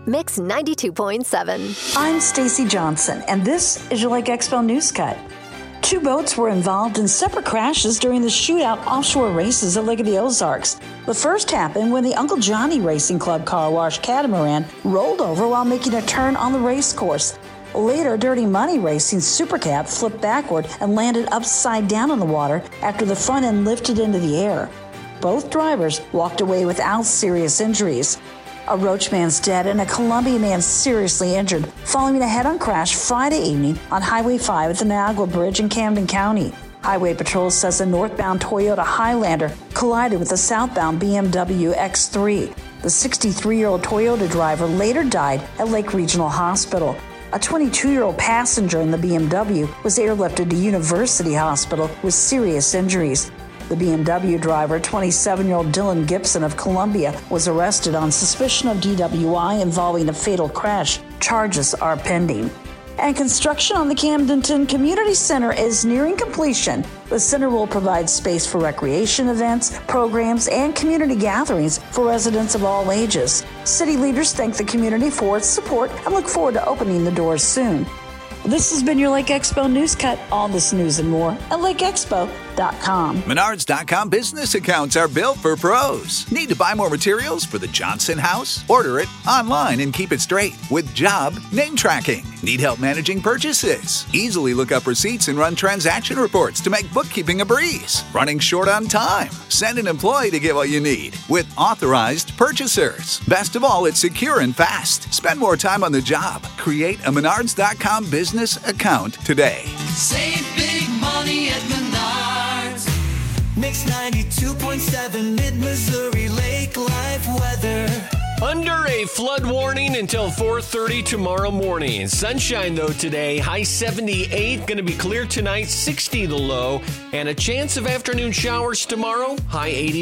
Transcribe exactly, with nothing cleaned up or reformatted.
Mix ninety-two point seven. I'm Stacy Johnson, and this is your Lake Expo News Cut. Two boats were involved in separate crashes during the shootout offshore races at Lake of the Ozarks. The first happened when the Uncle Johnny Racing Club car wash catamaran rolled over while making a turn on the race course. Later, Dirty Money Racing Super Cab flipped backward and landed upside down in the water after the front end lifted into the air. Both drivers walked away without serious injuries. A Roach man's dead and a Columbia man seriously injured following a head-on crash Friday evening on Highway five at the Niagara Bridge in Camden County. Highway Patrol says a northbound Toyota Highlander collided with a southbound B M W X three. The sixty-three-year-old Toyota driver later died at Lake Regional Hospital. A twenty-two-year-old passenger in the B M W was airlifted to University Hospital with serious injuries. The B M W driver, twenty-seven-year-old Dylan Gibson of Columbia, was arrested on suspicion of D W I involving a fatal crash. Charges are pending. And construction on the Camdenton Community Center is nearing completion. The center will provide space for recreation events, programs, and community gatherings for residents of all ages. City leaders thank the community for its support and look forward to opening the doors soon. This has been your Lake Expo News Cut. All this news and more at lake expo dot com. Menards dot com business accounts are built for pros. Need to buy more materials for the Johnson house? Order it online and keep it straight with job name tracking. Need help managing purchases? Easily look up receipts and run transaction reports to make bookkeeping a breeze. Running short on time? Send an employee to get what you need with authorized purchasers. Best of all, it's secure and fast. Spend more time on the job. Create a Menards dot com business account today. Save big money at Menards. Mix ninety-two point seven Mid-Missouri Lake Life weather. Under a flood warning until four thirty tomorrow morning. Sunshine, though, today. High seventy-eight. Going to be clear tonight. sixty the low. And a chance of afternoon showers tomorrow. High eighty.